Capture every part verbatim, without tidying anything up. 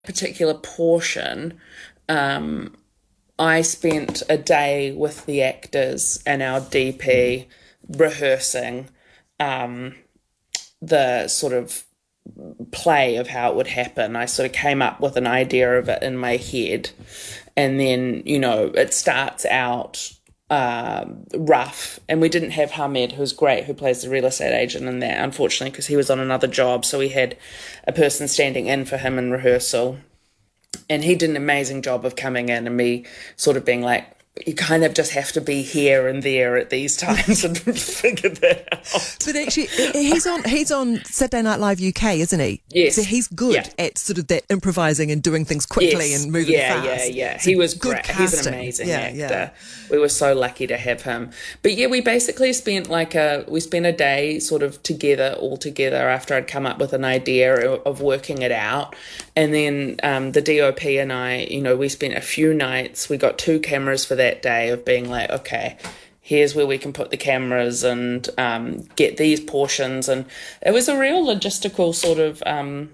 particular portion, um, I spent a day with the actors and our D P rehearsing um, the sort of play of how it would happen. I sort of came up with an idea of it in my head, and then, you know, it starts out um, rough, and we didn't have Hamed, who's great, who plays the real estate agent in that, unfortunately, because he was on another job, so we had a person standing in for him in rehearsal, and he did an amazing job of coming in and me sort of being like, you kind of just have to be here and there at these times and figure that out. But actually, he's on he's on Saturday Night Live U K, isn't he? Yes. So he's good yeah. at sort of that improvising and doing things quickly yes. and moving yeah, fast. Yeah, yeah, yeah. So he was good great. casting. He's an amazing yeah, actor. Yeah. We were so lucky to have him. But yeah, we basically spent like a we spent a day sort of together, all together, after I'd come up with an idea of working it out. And then um, the D O P and I, you know, we spent a few nights. We got two cameras for that day of being like, okay, here's where we can put the cameras and um, get these portions. And it was a real logistical sort of, um,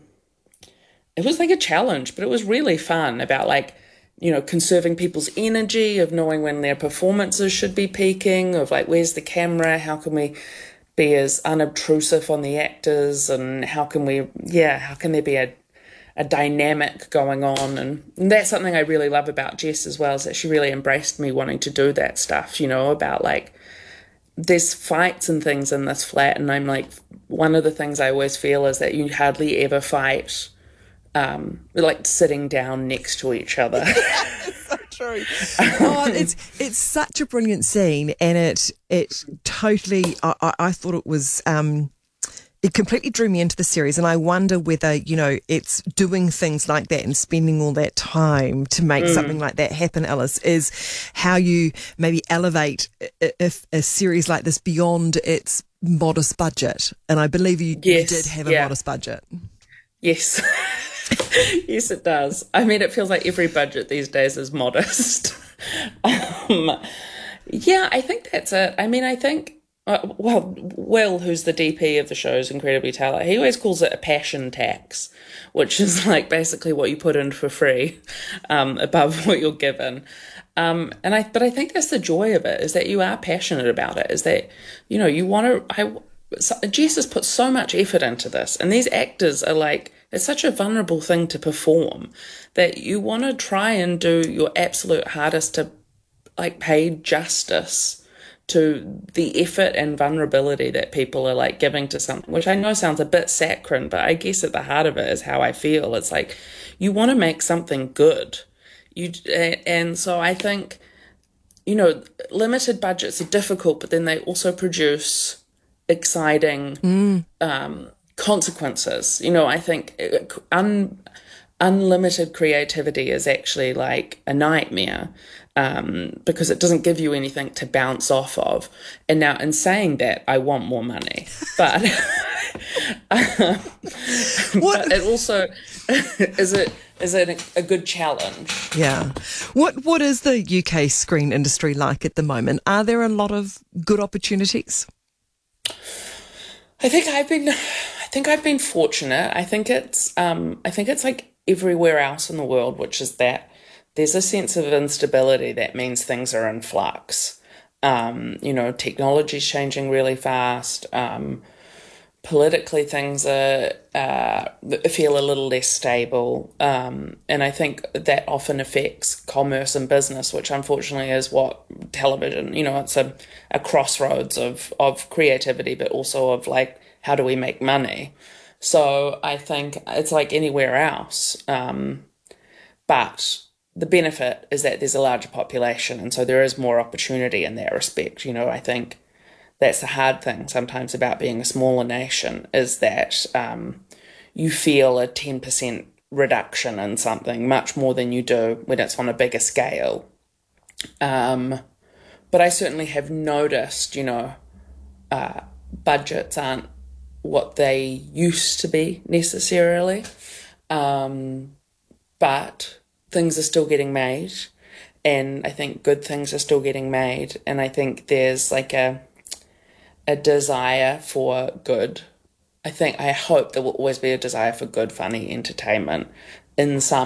it was like a challenge, but it was really fun about like, you know, conserving people's energy, of knowing when their performances should be peaking, of like, where's the camera? How can we be as unobtrusive on the actors? And how can we, yeah, how can there be a a dynamic going on? And, and that's something I really love about Jess as well, is that she really embraced me wanting to do that stuff, you know, about like, there's fights and things in this flat, and I'm like, one of the things I always feel is that you hardly ever fight um, like sitting down next to each other. It's so true. Oh, it's it's such a brilliant scene, and it it totally, I, I, I thought it was... Um, it completely drew me into the series, and I wonder whether, you know, it's doing things like that and spending all that time to make mm. something like that happen, Alice, is how you maybe elevate if a series like this beyond its modest budget. And I believe you, yes, you did have a yeah. modest budget. Yes. Yes, it does. I mean, it feels like every budget these days is modest. um, yeah, I think that's it. I mean, I think Uh, well, Will, who's the D P of the show, is incredibly talented. He always calls it a passion tax, which is like basically what you put in for free, um, above what you're given. Um, and I, but I think that's the joy of it, is that you are passionate about it. Is that, you know, you want to. I, so, Jess has put so much effort into this, and these actors are like, it's such a vulnerable thing to perform that you want to try and do your absolute hardest to, like, pay justice to the effort and vulnerability that people are like giving to something, which I know sounds a bit saccharine, but I guess at the heart of it is how I feel. It's like, you want to make something good. You, and so I think, you know, limited budgets are difficult, but then they also produce exciting mm. um, consequences. You know, I think un, unlimited creativity is actually like a nightmare. Um, because it doesn't give you anything to bounce off of. And now, in saying that, I want more money, but, um, but it also is it is it a, a good challenge. Yeah. What what is the U K screen industry like at the moment? Are there a lot of good opportunities? I think I've been, I think I've been fortunate. I think it's, um, I think it's like everywhere else in the world, which is that there's a sense of instability that means things are in flux. Um, you know, technology's changing really fast. Um, politically, things are uh, feel a little less stable. Um, and I think that often affects commerce and business, which unfortunately is what television, you know, it's a, a crossroads of, of creativity, but also of like, how do we make money? So I think it's like anywhere else. Um, but the benefit is that there's a larger population, and so there is more opportunity in that respect. You know, I think that's the hard thing sometimes about being a smaller nation, is that um, you feel a ten percent reduction in something much more than you do when it's on a bigger scale. Um, but I certainly have noticed, you know, uh, budgets aren't what they used to be necessarily, um, but things are still getting made, and I think good things are still getting made, and I think there's like a a desire for good. I think, I hope there will always be a desire for good, funny entertainment, in some